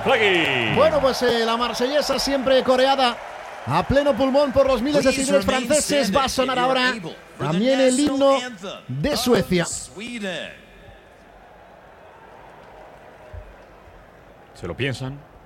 Bueno, pues la marsellesa siempre coreada a pleno pulmón por los miles de seguidores franceses. Va a sonar ahora también el himno de Suecia. Se lo piensan.